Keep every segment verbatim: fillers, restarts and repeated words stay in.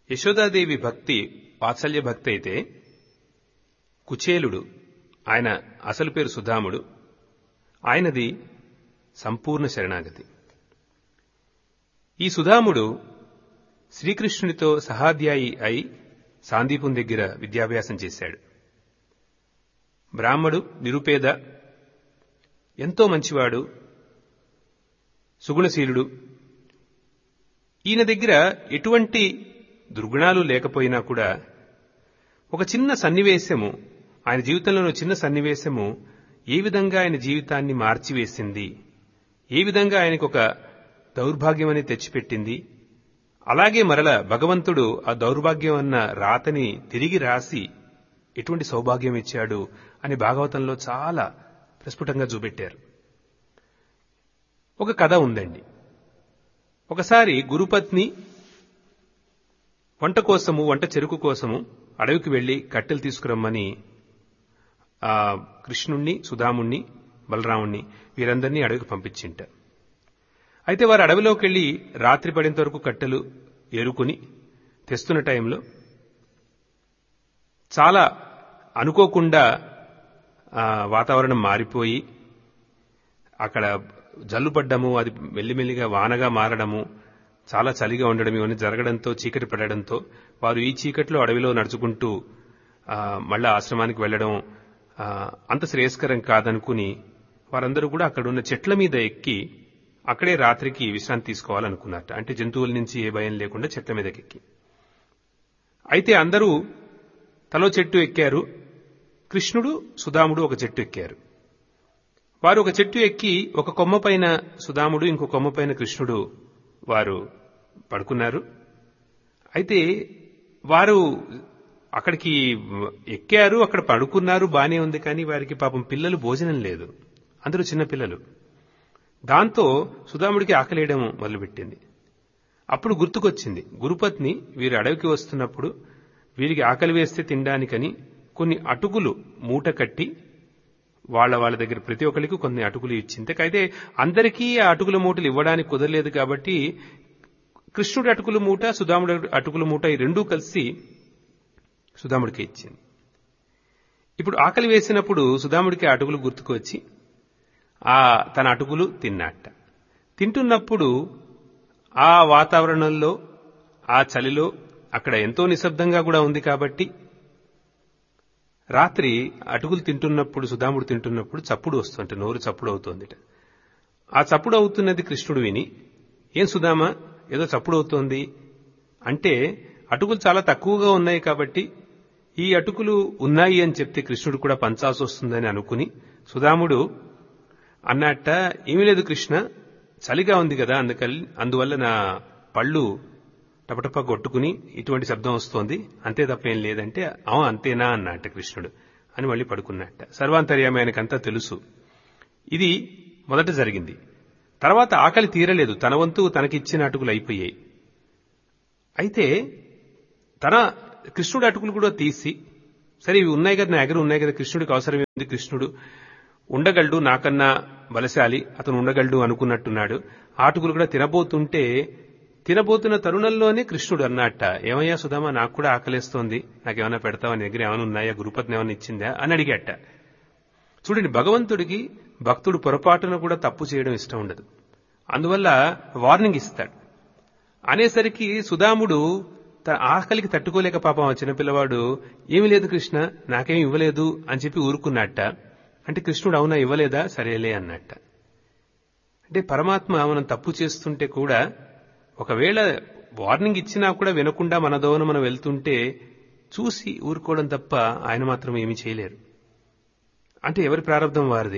యశోదాదేవి భక్తి వాత్సల్య భక్తి అయితే కుచేలుడు, ఆయన అసలు పేరు సుధాముడు, ఆయనది సంపూర్ణ శరణాగతి. ఈ సుధాముడు శ్రీకృష్ణునితో సహాధ్యాయి అయి సాందీపం దగ్గర విద్యాభ్యాసం చేశాడు. బ్రాహ్మడు, నిరుపేద, ఎంతో మంచివాడు, సుగుణశీలుడు. ఈయన దగ్గర ఎటువంటి దుర్గుణాలు లేకపోయినా కూడా ఒక చిన్న సన్నివేశము, ఆయన జీవితంలోని చిన్న సన్నివేశము ఏ విధంగా ఆయన జీవితాన్ని మార్చివేసింది, ఏ విధంగా ఆయనకు ఒక దౌర్భాగ్యం అని తెచ్చిపెట్టింది, అలాగే మరల భగవంతుడు ఆ దౌర్భాగ్యం అన్న రాతని తిరిగి రాసి ఎటువంటి సౌభాగ్యం ఇచ్చాడు అని భాగవతంలో చాలా ప్రస్ఫుటంగా చూపెట్టారు. ఒక కథ ఉందండి. ఒకసారి గురుపత్ని వంట కోసము, వంట చెరుకు కోసము అడవికి వెళ్లి కట్టెలు తీసుకురమ్మని ఆ కృష్ణుణ్ణి, సుధాముణ్ణి, బలరాముణ్ణి వీరందరినీ అడవికి పంపించింట. అయితే వారు అడవిలోకి వెళ్లి రాత్రి పడేంత వరకు కట్టెలు ఏరుకుని తెస్తున్న టైంలో చాలా అనుకోకుండా వాతావరణం మారిపోయి అక్కడ జల్లు పడ్డము, అది మెల్లిమెల్లిగా వానగా మారడము, చాలా చలిగా ఉండడం ఇవన్నీ జరగడంతో, చీకటి పడడంతో వారు ఈ చీకట్లో అడవిలో నడుచుకుంటూ మళ్ళా ఆశ్రమానికి వెళ్లడం అంత శ్రేయస్కరం కాదనుకుని వారందరూ కూడా అక్కడున్న చెట్ల మీద ఎక్కి అక్కడే రాత్రికి విశ్రాంతి తీసుకోవాలనుకున్నారట. అంటే జంతువుల నుంచి ఏ భయం లేకుండా చెట్ల మీదకి ఎక్కి. అయితే అందరూ తలో చెట్టు ఎక్కారు. కృష్ణుడు, సుధాముడు ఒక చెట్టు ఎక్కారు. వారు ఒక చెట్టు ఎక్కి ఒక కొమ్మ పైన సుధాముడు, ఇంకో కొమ్మ పైన కృష్ణుడు వారు పడుకున్నారు. అయితే వారు అక్కడికి ఎక్కారు, అక్కడ పడుకున్నారు, బానే ఉంది. కానీ వారికి పాపం పిల్లలు భోజనం లేదు, అందరూ చిన్న పిల్లలు. దాంతో సుధాముడికి ఆకలేయడం మొదలుపెట్టింది. అప్పుడు గుర్తుకొచ్చింది, గురుపత్ని వీరు అడవికి వస్తున్నప్పుడు వీరికి ఆకలి వేస్తే తినడానికని కొన్ని అటుకులు మూట కట్టి వాళ్ళ వాళ్ళ దగ్గర ప్రతి ఒక్కరికి కొన్ని అటుకులు ఇచ్చింది. అయితే అందరికీ ఆ అటుకుల మూటలు ఇవ్వడానికి కుదరలేదు కాబట్టి కృష్ణుడి అటుకుల మూట, సుధాముడి అటుకుల మూట ఈ రెండూ కలిసి సుధాముడికి ఇచ్చింది. ఇప్పుడు ఆకలి వేసినప్పుడు సుధాముడికి అటుకులు గుర్తుకొచ్చి ఆ తన అటుకులు తిన్నట్ట. తింటున్నప్పుడు ఆ వాతావరణంలో, ఆ చలిలో అక్కడ ఎంతో నిశ్శబ్దంగా కూడా ఉంది కాబట్టి రాత్రి అటుకులు తింటున్నప్పుడు, సుధాముడు తింటున్నప్పుడు చప్పుడు వస్తుంటే నోరు చప్పుడు అవుతోందిట. ఆ చప్పుడు అవుతున్నది కృష్ణుడు విని, ఏం సుధామా ఏదో చప్పుడు అవుతోంది అంటే, అటుకులు చాలా తక్కువగా ఉన్నాయి కాబట్టి ఈ అటుకులు ఉన్నాయి అని చెప్తే కృష్ణుడు కూడా పంచాల్సి వస్తుందని అనుకుని సుధాముడు అన్నట్ట, ఏమీ లేదు కృష్ణ, చలిగా ఉంది కదా, అందుకని అందువల్ల నా పళ్ళు టపటప కొట్టుకుని ఇటువంటి శబ్దం వస్తోంది, అంతే తప్పేం లేదంటే, అవు అంతేనా అన్నట్ట కృష్ణుడు అని మళ్ళీ పడుకున్నట్ట. సర్వాంతర్యామి ఆయనకంతా తెలుసు. ఇది మొదట జరిగింది. తర్వాత ఆకలి తీరలేదు, తన వంతు తనకిచ్చిన అటుకులు అయిపోయాయి. అయితే తన కృష్ణుడు అటుకులు కూడా తీసి, సరే ఇవి ఉన్నాయి కదా, నా దగ్గర ఉన్నాయి కదా, కృష్ణుడికి అవసరం ఉంది, కృష్ణుడు ఉండగలడు, నాకన్నా బలశాలి, అతను ఉండగలడు అనుకున్నట్టున్నాడు. ఆటుకులు కూడా తినబోతుంటే, తినబోతున్న తరుణంలోనే కృష్ణుడు అన్నట్ట, ఏమయ్యా సుధామా, నాకు కూడా ఆకలేస్తోంది, నాకేమైనా పెడతావా, నీ దగ్గర ఏమైనా ఉన్నాయా, గురుపత్ని ఏమైనా ఇచ్చిందా అని అడిగేట. చూడండి, భగవంతుడికి భక్తుడు పొరపాటున కూడా తప్పు చేయడం ఇష్టం ఉండదు. అందువల్ల వార్నింగ్ ఇస్తాడు. అనేసరికి సుధాముడు తన ఆకలికి తట్టుకోలేక పాపం ఆ చిన్నపిల్లవాడు, ఏమీ లేదు కృష్ణ, నాకేమీ ఇవ్వలేదు అని చెప్పి ఊరుకున్నట్ట. అంటే కృష్ణుడు అవునా ఇవ్వలేదా, సరేలే అన్నట్ట. అంటే పరమాత్మ మనం తప్పు చేస్తుంటే కూడా ఒకవేళ వార్నింగ్ ఇచ్చినా కూడా వినకుండా మన దోవన మనం వెళ్తుంటే చూసి ఊరుకోవడం తప్ప ఆయన మాత్రం ఏమీ చేయలేరు. అంటే ఎవరి ప్రారంధం వారిది.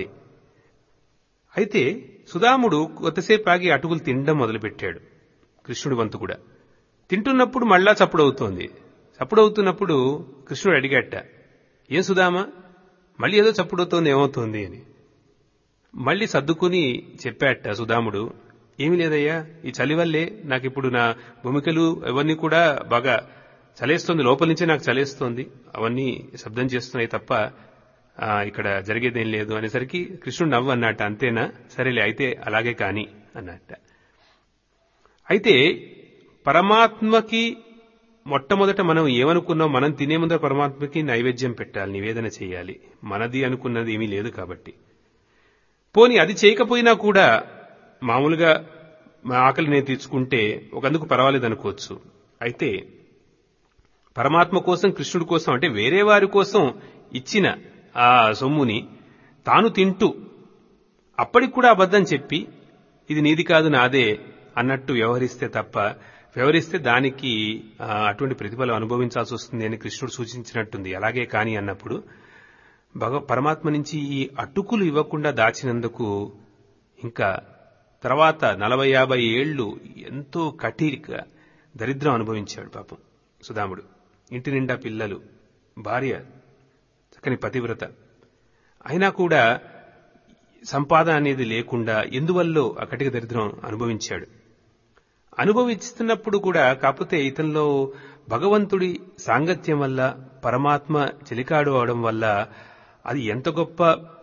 అయితే సుధాముడు కొద్దిసేపు ఆగి అటుకులు తినడం మొదలుపెట్టాడు. కృష్ణుడి వంతు కూడా తింటున్నప్పుడు మళ్ళా చప్పుడవుతోంది. చప్పుడవుతున్నప్పుడు కృష్ణుడు అడిగాట, ఏం సుధామా, మళ్ళీ ఏదో చప్పుడవుతోంది, ఏమవుతోంది అని. మళ్ళీ సర్దుకుని చెప్పాట సుధాముడు, ఏమీ లేదయ్యా, ఈ చలి వల్లే నాకు ఇప్పుడు నా భూమికలు అవన్నీ కూడా బాగా చలేస్తోంది, లోపల నుంచే నాకు చలేస్తోంది, అవన్నీ శబ్దం చేస్తున్నాయి తప్ప ఇక్కడ జరిగేదేం లేదు అనేసరికి కృష్ణుడు నవ్వు అన్నట్ట, అంతేనా, సరేలే అయితే అలాగే కాని అన్నట్ట. అయితే పరమాత్మకి మొట్టమొదట మనం ఏమనుకున్నాం, మనం తినే ముందర పరమాత్మకి నైవేద్యం పెట్టాలి, నివేదన చేయాలి. మనది అనుకున్నది ఏమీ లేదు కాబట్టి. పోనీ అది చేయకపోయినా కూడా మామూలుగా మా ఆకలి నేను తీర్చుకుంటే ఒకందుకు పర్వాలేదు అనుకోవచ్చు. అయితే పరమాత్మ కోసం, కృష్ణుడి కోసం, అంటే వేరే వారి కోసం ఇచ్చిన ఆ సొమ్ముని తాను తింటూ అప్పటికి కూడా అబద్ధం చెప్పి ఇది నీది కాదు నాదే అన్నట్టు వ్యవహరిస్తే తప్ప, వ్యవహరిస్తే దానికి అటువంటి ప్రతిఫలం అనుభవించాల్సి వస్తుంది అని కృష్ణుడు సూచించినట్టుంది. అలాగే కాని అన్నప్పుడు భగ పరమాత్మ నుంచి ఈ అటుకులు ఇవ్వకుండా దాచినందుకు ఇంకా తర్వాత నలభై యాభై ఏళ్లు ఎంతో కఠిక దరిద్రం అనుభవించాడు పాపం సుదాముడు. ఇంటి నిండా పిల్లలు, భార్య చక్కని పతివ్రత, అయినా కూడా సంపాదన అనేది లేకుండా ఎందువల్లో ఆ కటిక దరిద్రం అనుభవించాడు. అనుభవిస్తున్నప్పుడు కూడా కాకపోతే ఇతనిలో భగవంతుడి సాంగత్యం వల్ల, పరమాత్మ చెలికాడు అవడం వల్ల అది ఎంత గొప్ప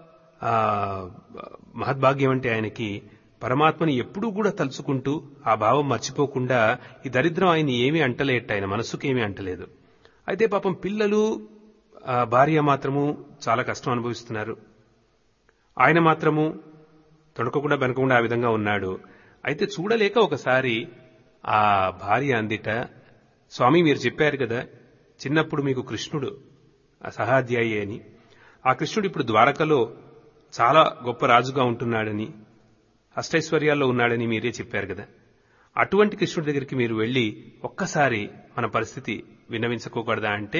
మహద్భాగ్యం అంటే ఆయనకి పరమాత్మని ఎప్పుడూ కూడా తలుచుకుంటూ ఆ భావం మర్చిపోకుండా ఈ దరిద్రం ఆయన ఏమీ అంటలేట, ఆయన మనస్సుకి ఏమీ అంటలేదు. అయితే పాపం పిల్లలు, భార్య మాత్రము చాలా కష్టం అనుభవిస్తున్నారు. ఆయన మాత్రము తొడకకుండా బెనకకుండా ఆ విధంగా ఉన్నాడు. అయితే చూడలేక ఒకసారి ఆ భార్య అందిట, స్వామి మీరు చెప్పారు కదా చిన్నప్పుడు మీకు కృష్ణుడు సహాధ్యాయి అని, ఆ కృష్ణుడు ఇప్పుడు ద్వారకలో చాలా గొప్ప రాజుగా ఉంటున్నాడని, అష్టైశ్వర్యాల్లో ఉన్నాడని మీరే చెప్పారు కదా, అటువంటి కృష్ణుడి దగ్గరికి మీరు వెళ్లి ఒక్కసారి మన పరిస్థితి విన్నవించుకోకూడదా అంటే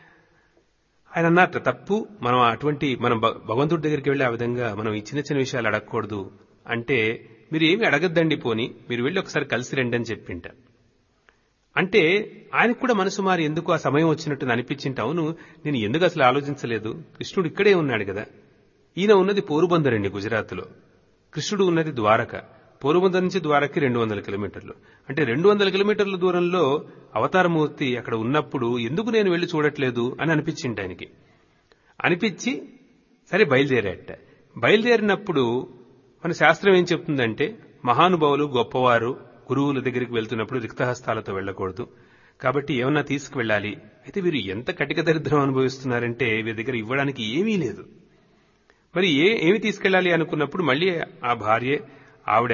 ఆయన అన్నట్టు తప్పు, మనం అటువంటి మనం భగవంతుడి దగ్గరికి వెళ్లి ఆ విధంగా మనం ఈ చిన్న చిన్న విషయాలు అడగకూడదు అంటే, మీరు ఏమి అడగద్దండి, పోని మీరు వెళ్లి ఒకసారి కలిసి రండి అని చెప్పింట. అంటే ఆయనకు కూడా మనసు మారి ఎందుకు ఆ సమయం వచ్చినట్టు అనిపించింట, అవును నేను ఎందుకు అసలు ఆలోచించలేదు, కృష్ణుడు ఇక్కడే ఉన్నాడు కదా. ఈయన ఉన్నది పోరుబందర్ అండి, గుజరాత్ లో. కృష్ణుడు ఉన్నది ద్వారక. పోరుబందర్ నుంచి ద్వారకి రెండు వందల కిలోమీటర్లు. అంటే రెండు వందల కిలోమీటర్ల దూరంలో అవతారమూర్తి అక్కడ ఉన్నప్పుడు ఎందుకు నేను వెళ్లి చూడట్లేదు అని అనిపించింది ఆయనకి. అనిపించి సరే బయలుదేరాట. బయలుదేరినప్పుడు మన శాస్త్రం ఏం చెప్తుందంటే, మహానుభావులు గొప్పవారు గురువుల దగ్గరికి వెళ్తున్నప్పుడు రిక్తహస్తాలతో వెళ్లకూడదు, కాబట్టి ఏమన్నా తీసుకువెళ్ళాలి. అయితే వీరు ఎంత కటిక దరిద్రం అనుభవిస్తున్నారంటే వీరి దగ్గర ఇవ్వడానికి ఏమీ లేదు. మరి ఏ ఏమి తీసుకెళ్లాలి అనుకున్నప్పుడు మళ్లీ ఆ భార్య ఆవిడ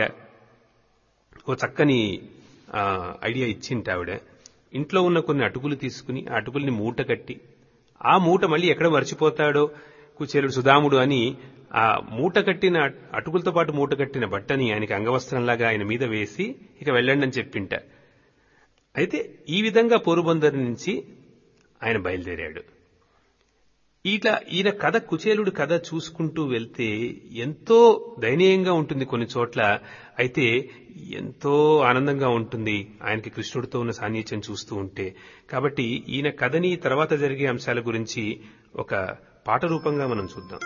ఓ చక్కని ఐడియా ఇచ్చింట. ఆవిడ ఇంట్లో ఉన్న కొన్ని అటుకులు తీసుకుని ఆ అటుకుల్ని మూట కట్టి, ఆ మూట మళ్లీ ఎక్కడ మర్చిపోతాడో కుచేలుడు సుదాముడు అని ఆ మూట కట్టిన అటుకులతో పాటు మూట కట్టిన బట్టని ఆయనకి అంగవస్త్రంలాగా ఆయన మీద వేసి ఇక వెళ్ళండి అని చెప్పింట. అయితే ఈ విధంగా పోరుబందర్ నుంచి ఆయన బయలుదేరాడు. ఇట్లా ఈయన కథ, కుచేలుడి కథ చూసుకుంటూ వెళ్తే ఎంతో దయనీయంగా ఉంటుంది కొన్ని చోట్ల, అయితే ఎంతో ఆనందంగా ఉంటుంది ఆయనకి కృష్ణుడితో ఉన్న సాన్నిధ్యం చూస్తూ ఉంటే. కాబట్టి ఈయన కథని తర్వాత జరిగే అంశాల గురించి ఒక పాట రూపంగా మనం చూద్దాం.